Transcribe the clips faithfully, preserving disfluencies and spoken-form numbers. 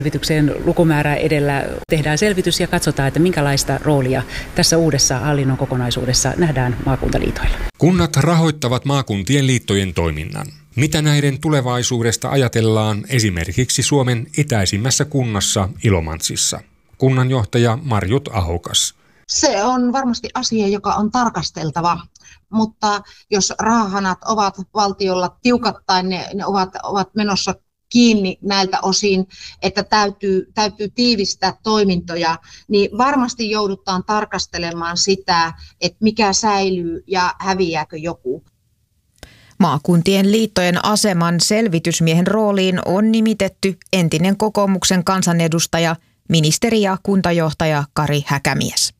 Selvityksen lukumäärää edellä tehdään selvitys ja katsotaan, että minkälaista roolia tässä uudessa hallinnon kokonaisuudessa nähdään maakuntaliitoilla. Kunnat rahoittavat maakuntien liittojen toiminnan. Mitä näiden tulevaisuudesta ajatellaan esimerkiksi Suomen itäisimmässä kunnassa Ilomantsissa? Kunnanjohtaja Marjut Ahokas. Se on varmasti asia, joka on tarkasteltava, mutta jos rahahanat ovat valtiolla tiukat tai ne, ne ovat, ovat menossa kiinni näiltä osin, että täytyy, täytyy tiivistää toimintoja, niin varmasti joudutaan tarkastelemaan sitä, että mikä säilyy ja häviääkö joku. Maakuntien liittojen aseman selvitysmiehen rooliin on nimitetty entinen kokoomuksen kansanedustaja, ministeri ja kuntajohtaja Kari Häkämies.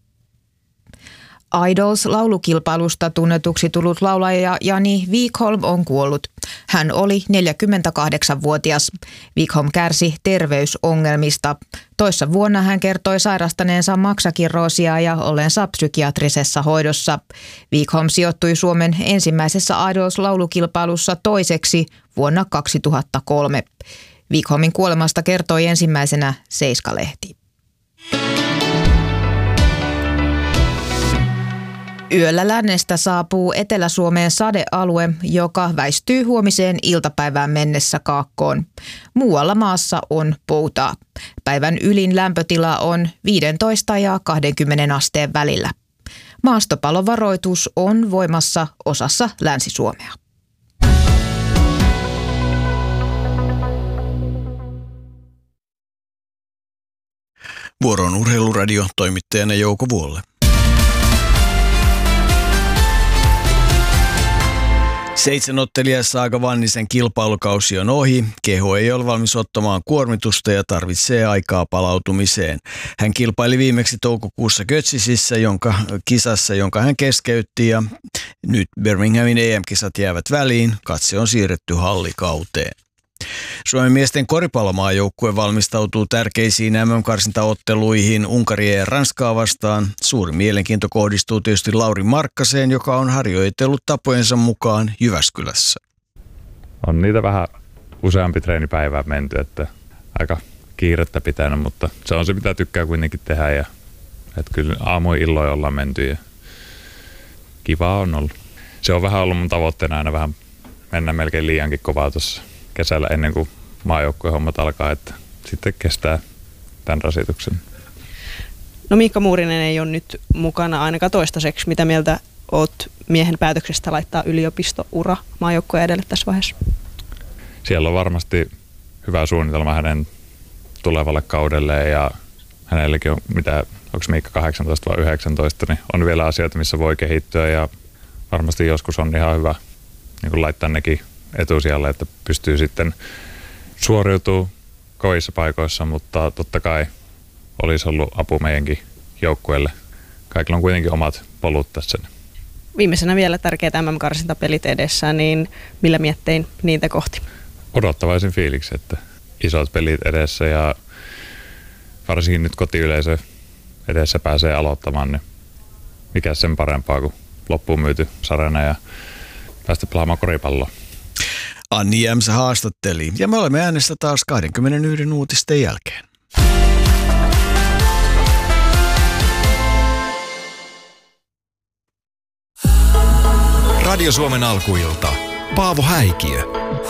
Idols-laulukilpailusta tunnetuksi tullut laulaja Jani Wikholm on kuollut. Hän oli neljäkymmentäkahdeksanvuotias. Wikholm kärsi terveysongelmista. Toissa vuonna hän kertoi sairastaneensa maksakirroosia ja ollensa psykiatrisessa hoidossa. Wikholm sijoittui Suomen ensimmäisessä Idols-laulukilpailussa toiseksi vuonna kaksituhattakolme. Wikholmin kuolemasta kertoi ensimmäisenä Seiska-lehti. Yöllä lännestä saapuu Etelä-Suomeen sadealue, joka väistyy huomiseen iltapäivään mennessä kaakkoon. Muualla maassa on poutaa. Päivän ylin lämpötila on viisitoista ja kaksikymmentä asteen välillä. Maastopalovaroitus on voimassa osassa Länsi-Suomea. Vuoron Urheiluradio, toimittajana Jouko Vuolle. Seitsemänottelija Saaga Vannisen kilpailukausi on ohi. Keho ei ole valmis ottamaan kuormitusta ja tarvitsee aikaa palautumiseen. Hän kilpaili viimeksi toukokuussa Götzisissä, jonka kisassa, jonka hän keskeytti, ja nyt Birminghamin E M-kisat jäävät väliin. Katse on siirretty hallikauteen. Suomen miesten koripallomaajoukkue valmistautuu tärkeisiin M M-karsintaotteluihin Unkaria ja Ranskaa vastaan. Suuri mielenkiinto kohdistuu tietysti Lauri Markkaseen, joka on harjoitellut tapojensa mukaan Jyväskylässä. On niitä vähän useampi treenipäivää menty, että aika kiirettä pitänyt, mutta se on se, mitä tykkää kuitenkin tehdä. Ja, että kyllä aamuin illoin ollaan menty ja kivaa on ollut. Se on vähän ollut mun tavoitteena aina vähän mennä melkein liiankin kovaa tuossa kesällä ennen kuin maajoukkueen hommat alkaa, että sitten kestää tämän rasituksen. No Miikka Muurinen ei ole nyt mukana ainakaan toistaiseksi. Mitä mieltä oot miehen päätöksestä laittaa yliopistoura maajoukkueen edelle tässä vaiheessa? Siellä on varmasti hyvä suunnitelma hänen tulevalle kaudelle ja hänellekin on, mitä, onko Miikka kahdeksantoista vai yhdeksäntoista, niin on vielä asioita, missä voi kehittyä ja varmasti joskus on ihan hyvä niin kuin laittaa nekin etusijalle, että pystyy sitten suoriutumaan kovissa paikoissa, mutta totta kai olisi ollut apu meidänkin joukkueelle. Kaikilla on kuitenkin omat polut tässä. Viimeisenä vielä tärkeät M M-karsintapelit edessä, niin millä miettein niitä kohti? Odottavaisin fiiliksi, että isot pelit edessä ja varsinkin nyt kotiyleisö edessä pääsee aloittamaan, niin mikä sen parempaa kuin loppuun myyty sarjana ja päästä pelaamaan koripalloa. Anni Jämsä haastatteli ja me olemme äänestä taas kaksikymmentäyksi uutisten jälkeen. Radio Suomen alkuilta. Paavo Häikiö.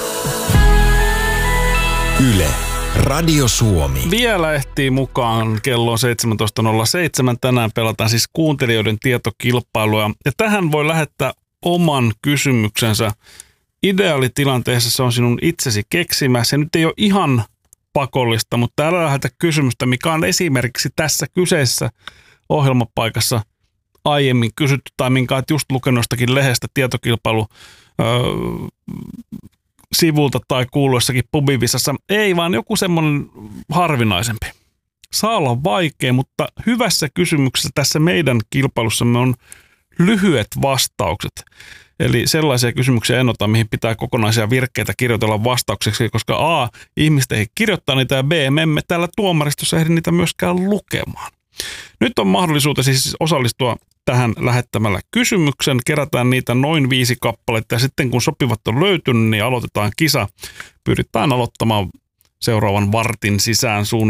Yle. Radio Suomi. Vielä ehtii mukaan kello seitsemäntoista nolla seitsemän. Tänään pelataan siis kuuntelijoiden tietokilpailua. Ja tähän voi lähettää oman kysymyksensä. Ideaalitilanteessa se on sinun itsesi keksimä. Se nyt ei ole ihan pakollista, mutta älä lähetä kysymystä, mikä on esimerkiksi tässä kyseisessä ohjelmapaikassa aiemmin kysytty tai minkä olet just lukennostakin lehdestä tietokilpailu öö, sivulta tai kuuluessakin pubivisassa. Ei, vaan joku semmoinen harvinaisempi. Saa olla vaikea, mutta hyvässä kysymyksessä tässä meidän kilpailussamme on lyhyet vastaukset. Eli sellaisia kysymyksiä en ota, mihin pitää kokonaisia virkkeitä kirjoitella vastaukseksi, koska A, ihmiset ei kirjoittaa niitä ja B, me emme täällä tuomaristossa ehdi niitä myöskään lukemaan. Nyt on mahdollisuus siis osallistua tähän lähettämällä kysymyksen. Kerätään niitä noin viisi kappaletta ja sitten kun sopivat on löytynyt, niin aloitetaan kisa. Pyritään aloittamaan seuraavan vartin sisään suunnilleen.